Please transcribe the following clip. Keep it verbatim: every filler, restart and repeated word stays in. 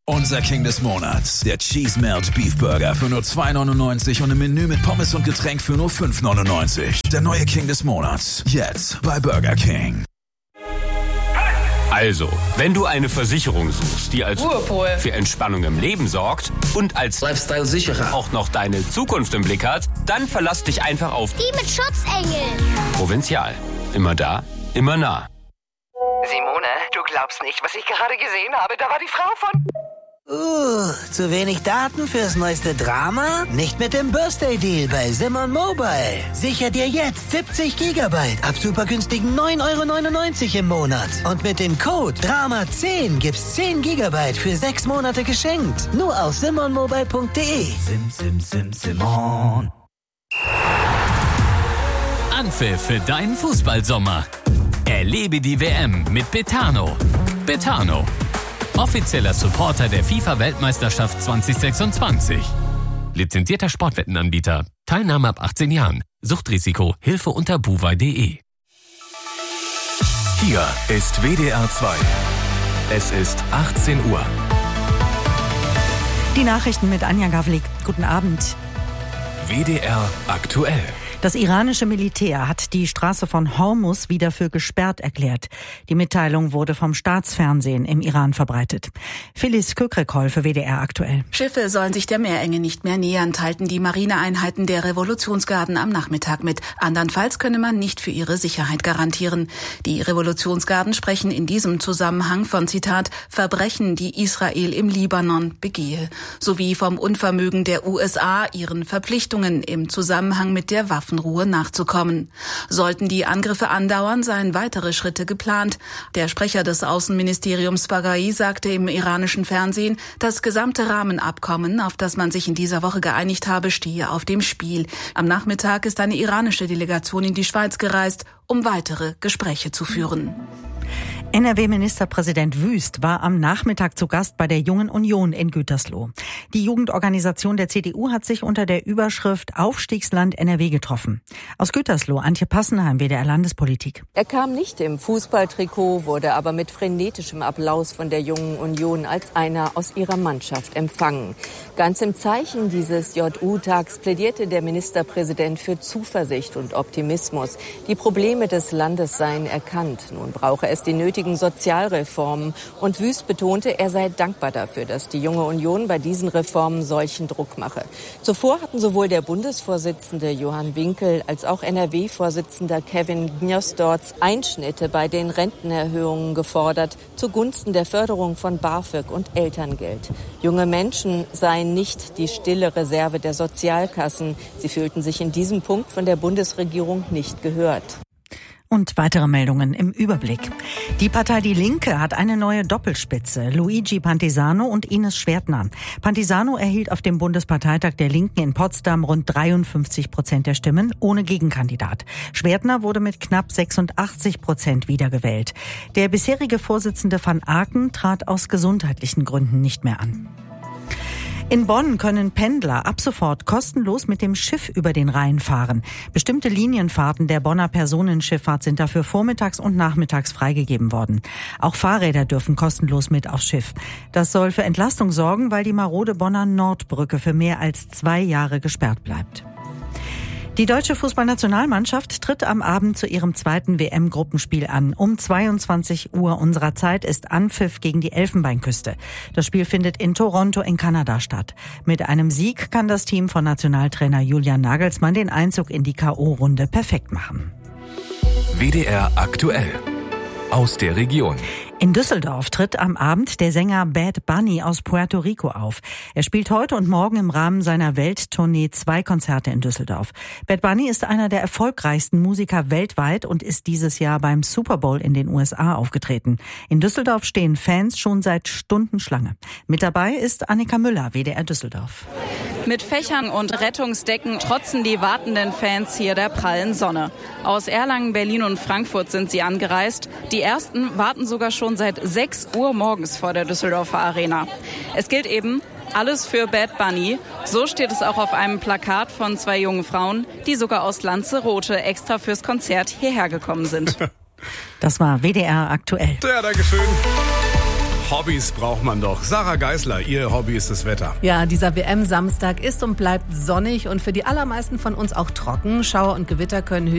Unser King des Monats, der Cheese Melt Beef Burger für nur zwei neunundneunzig und im Menü mit Pommes und Getränk für nur fünf neunundneunzig. Der neue King des Monats, jetzt bei Burger King. Also, wenn du eine Versicherung suchst, die als Ruhepol für Entspannung im Leben sorgt und als Lifestyle-Sicherer auch noch deine Zukunft im Blick hat, dann verlass dich einfach auf die mit Schutzengeln. Provinzial. Immer da, immer nah. Simone, du glaubst nicht, was ich gerade gesehen habe. Da war die Frau von... Uh, zu wenig Daten fürs neueste Drama? Nicht mit dem Birthday Deal bei Simon Mobile. Sicher dir jetzt siebzig Gigabyte ab super günstigen neun Euro neunundneunzig im Monat. Und mit dem Code Drama zehn gibt's zehn Gigabyte für sechs Monate geschenkt. Nur auf simon mobile punkt de. Sim, sim, sim, Simon. Anpfiff für deinen Fußballsommer. Erlebe die W M mit Betano. Betano. Offizieller Supporter der FIFA-Weltmeisterschaft zwanzig sechsundzwanzig. Lizenzierter Sportwettenanbieter. Teilnahme ab achtzehn Jahren. Suchtrisiko. Hilfe unter buwei punkt de. Hier ist W D R zwei. Es ist achtzehn Uhr. Die Nachrichten mit Anja Gavlik. Guten Abend. W D R aktuell. Das iranische Militär hat die Straße von Hormuz wieder für gesperrt erklärt. Die Mitteilung wurde vom Staatsfernsehen im Iran verbreitet. Phyllis Kökrekol für W D R aktuell. Schiffe sollen sich der Meerenge nicht mehr nähern, teilten die Marineeinheiten der Revolutionsgarden am Nachmittag mit. Andernfalls könne man nicht für ihre Sicherheit garantieren. Die Revolutionsgarden sprechen in diesem Zusammenhang von, Zitat, Verbrechen, die Israel im Libanon begehe, sowie vom Unvermögen der U S A, ihren Verpflichtungen im Zusammenhang mit der Waffen Ruhe nachzukommen. Sollten die Angriffe andauern, seien weitere Schritte geplant. Der Sprecher des Außenministeriums Baghai sagte im iranischen Fernsehen, das gesamte Rahmenabkommen, auf das man sich in dieser Woche geeinigt habe, stehe auf dem Spiel. Am Nachmittag ist eine iranische Delegation in die Schweiz gereist, um weitere Gespräche zu führen. N R W-Ministerpräsident Wüst war am Nachmittag zu Gast bei der Jungen Union in Gütersloh. Die Jugendorganisation der C D U hat sich unter der Überschrift Aufstiegsland N R W getroffen. Aus Gütersloh, Antje Passenheim, W D R Landespolitik. Er kam nicht im Fußballtrikot, wurde aber mit frenetischem Applaus von der Jungen Union als einer aus ihrer Mannschaft empfangen. Ganz im Zeichen dieses J U-Tags plädierte der Ministerpräsident für Zuversicht und Optimismus. Die Probleme des Landes seien erkannt. Nun brauche es die nötigen Sozialreformen. Und Wüst betonte, er sei dankbar dafür, dass die Junge Union bei diesen Reformen solchen Druck mache. Zuvor hatten sowohl der Bundesvorsitzende Johann Winkel als auch N R W-Vorsitzender Kevin Gnosdorz Einschnitte bei den Rentenerhöhungen gefordert, zugunsten der Förderung von BAföG und Elterngeld. Junge Menschen seien nicht die stille Reserve der Sozialkassen. Sie fühlten sich in diesem Punkt von der Bundesregierung nicht gehört. Und weitere Meldungen im Überblick. Die Partei Die Linke hat eine neue Doppelspitze, Luigi Pantisano und Ines Schwertner. Pantisano erhielt auf dem Bundesparteitag der Linken in Potsdam rund dreiundfünfzig Prozent der Stimmen, ohne Gegenkandidat. Schwertner wurde mit knapp sechsundachtzig Prozent wiedergewählt. Der bisherige Vorsitzende van Aken trat aus gesundheitlichen Gründen nicht mehr an. In Bonn können Pendler ab sofort kostenlos mit dem Schiff über den Rhein fahren. Bestimmte Linienfahrten der Bonner Personenschifffahrt sind dafür vormittags und nachmittags freigegeben worden. Auch Fahrräder dürfen kostenlos mit aufs Schiff. Das soll für Entlastung sorgen, weil die marode Bonner Nordbrücke für mehr als zwei Jahre gesperrt bleibt. Die deutsche Fußballnationalmannschaft tritt am Abend zu ihrem zweiten W M-Gruppenspiel an. Um zweiundzwanzig Uhr unserer Zeit ist Anpfiff gegen die Elfenbeinküste. Das Spiel findet in Toronto in Kanada statt. Mit einem Sieg kann das Team von Nationaltrainer Julian Nagelsmann den Einzug in die K O-Runde perfekt machen. W D R aktuell. Aus der Region. In Düsseldorf tritt am Abend der Sänger Bad Bunny aus Puerto Rico auf. Er spielt heute und morgen im Rahmen seiner Welttournee zwei Konzerte in Düsseldorf. Bad Bunny ist einer der erfolgreichsten Musiker weltweit und ist dieses Jahr beim Super Bowl in den U S A aufgetreten. In Düsseldorf stehen Fans schon seit Stunden Schlange. Mit dabei ist Annika Müller, W D R Düsseldorf. Mit Fächern und Rettungsdecken trotzen die wartenden Fans hier der prallen Sonne. Aus Erlangen, Berlin und Frankfurt sind sie angereist. Die ersten warten sogar schon seit sechs Uhr morgens vor der Düsseldorfer Arena. Es gilt eben alles für Bad Bunny. So steht es auch auf einem Plakat von zwei jungen Frauen, die sogar aus Lanzarote extra fürs Konzert hierher gekommen sind. Das war W D R aktuell. Ja, danke schön. Hobbys braucht man doch. Sarah Geisler, ihr Hobby ist das Wetter. Ja, dieser W M-Samstag ist und bleibt sonnig und für die allermeisten von uns auch trocken. Schauer und Gewitter können höchstens